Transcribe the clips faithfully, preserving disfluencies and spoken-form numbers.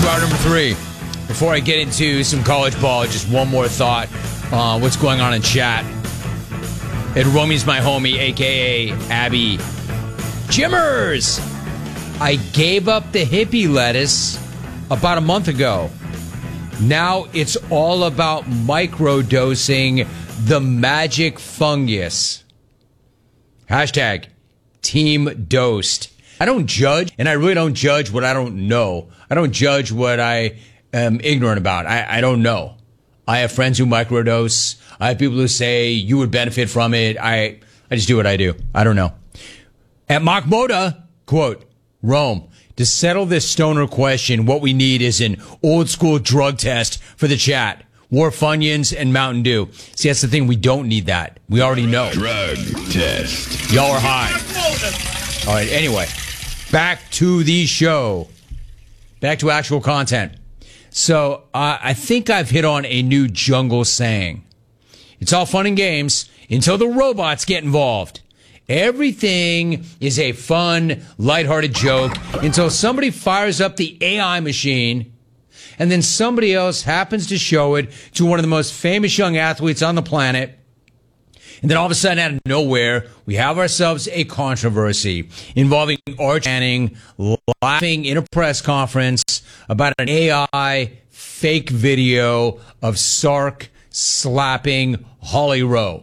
hour number three. Before I get into some college ball, just one more thought on uh, what's going on in chat. Ed Romy's my homie, a k a. Abby Jimmers. I gave up the hippie lettuce about a month ago. Now it's all about microdosing the magic fungus. Hashtag Team Dosed. I don't judge, and I really don't judge what I don't know. I don't judge what I am ignorant about. I, I don't know. I have friends who microdose. I have people who say you would benefit from it. I, I just do what I do. I don't know. At Mock Moda, quote, Rome, to settle this stoner question, what we need is an old school drug test for the chat. War Funyuns and Mountain Dew. See, that's the thing. We don't need that. We already know. Drug test. Y'all are high. All right. Anyway, back to the show. Back to actual content. So uh, I think I've hit on a new jungle saying. It's all fun and games until the robots get involved. Everything is a fun, lighthearted joke until somebody fires up the A I machine and then somebody else happens to show it to one of the most famous young athletes on the planet. And then all of a sudden, out of nowhere, we have ourselves a controversy involving Arch Manning laughing in a press conference about an A I fake video of Sark slapping Holly Rowe.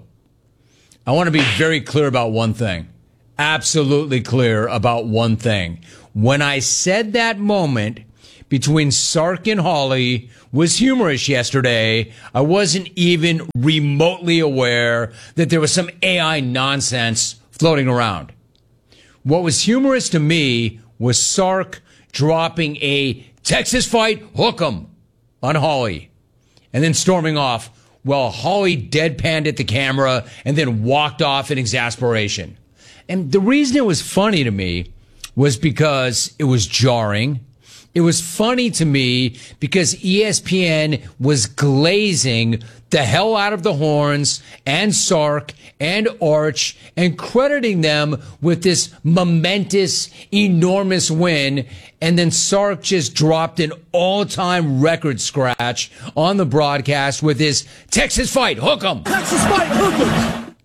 I want to be very clear about one thing. Absolutely clear about one thing. When I said that moment between Sark and Holly was humorous yesterday, I wasn't even remotely aware that there was some A I nonsense floating around. What was humorous to me was Sark dropping a Texas fight hook 'em on Holly and then storming off while Holly deadpanned at the camera and then walked off in exasperation. And the reason it was funny to me was because it was jarring. It was funny to me because E S P N was glazing the hell out of the Horns and Sark and Arch and crediting them with this momentous, enormous win. And then Sark just dropped an all-time record scratch on the broadcast with his Texas fight, hook 'em. Texas fight, hook 'em.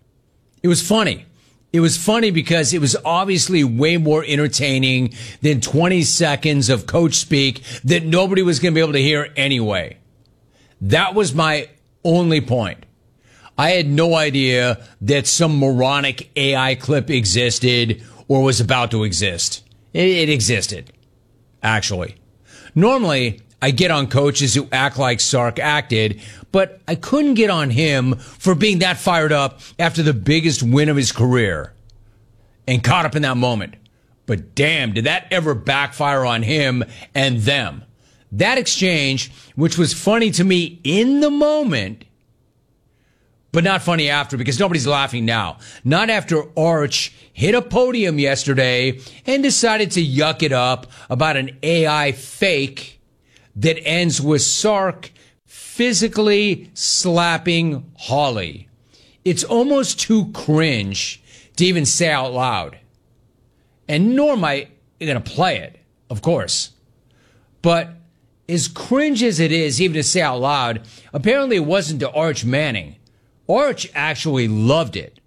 It was funny. It was funny because it was obviously way more entertaining than twenty seconds of coach speak that nobody was going to be able to hear anyway. That was my only point. I had no idea that some moronic A I clip existed or was about to exist. It, it existed, actually. Normally, I get on coaches who act like Sark acted, but I couldn't get on him for being that fired up after the biggest win of his career and caught up in that moment. But damn, did that ever backfire on him and them. That exchange, which was funny to me in the moment, but not funny after because nobody's laughing now. Not after Arch hit a podium yesterday and decided to yuck it up about an A I fake that ends with Sark physically slapping Holly. It's almost too cringe to even say out loud. And nor am I going to play it, of course. But as cringe as it is, even to say out loud, apparently it wasn't to Arch Manning. Arch actually loved it.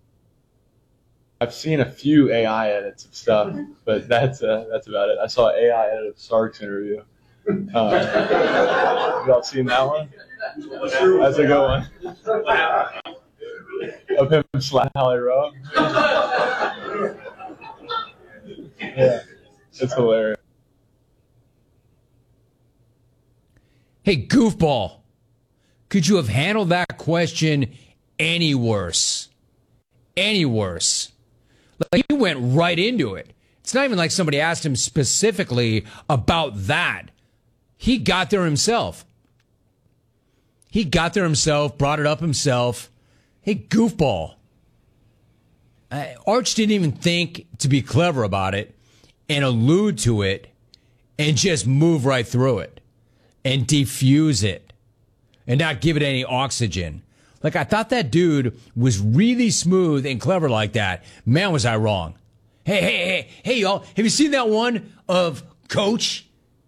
I've seen a few A I edits of stuff, but that's uh, that's about it. I saw an A I edit of Sark's interview. Uh, y'all seen that one? That's a good one. Of him slapping Holly Rowe. Yeah, it's hilarious. Hey, goofball, could you have handled that question any worse? Any worse? Like, he went right into it. It's not even like somebody asked him specifically about that. He got there himself. He got there himself, brought it up himself. Hey, goofball. Uh, Arch didn't even think to be clever about it and allude to it and just move right through it and defuse it and not give it any oxygen. Like, I thought that dude was really smooth and clever like that. Man, was I wrong. Hey, hey, hey, hey, y'all. Have you seen that one of Coach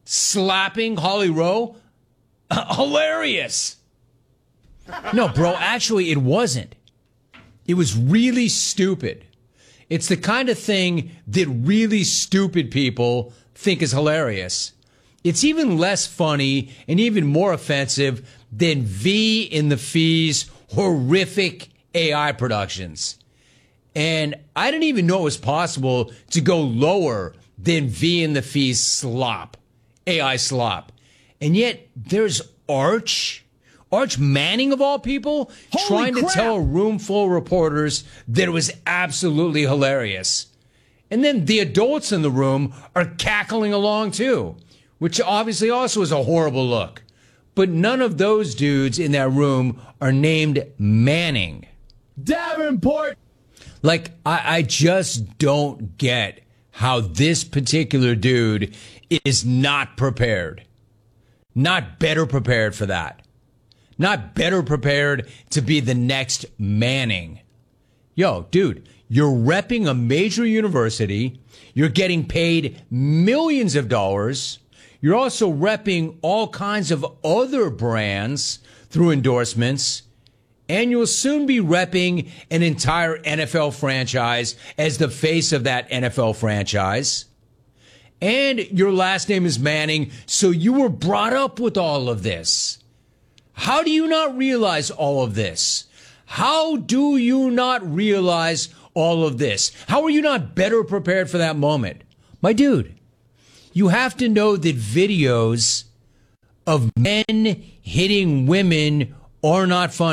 slapping Holly Rowe? Hilarious. No, bro, actually, it wasn't. It was really stupid. It's the kind of thing that really stupid people think is hilarious. It's even less funny and even more offensive than V in the Fee's horrific A I productions. And I didn't even know it was possible to go lower than V in the Fee's slop, A I slop. And yet there's Arch, Arch Manning of all people, Holy trying crap. to tell a room full of reporters that it was absolutely hilarious. And then the adults in the room are cackling along too, which obviously also is a horrible look. But none of those dudes in that room are named Manning. Davenport. Like, I, I just don't get how this particular dude is not prepared. Not better prepared for that. Not better prepared to be the next Manning. Yo, dude, you're repping a major university. You're getting paid millions of dollars. You're also repping all kinds of other brands through endorsements. And you'll soon be repping an entire N F L franchise as the face of that N F L franchise. And your last name is Manning, so you were brought up with all of this. How do you not realize all of this? How do you not realize all of this? How are you not better prepared for that moment? My dude, you have to know that videos of men hitting women are not funny.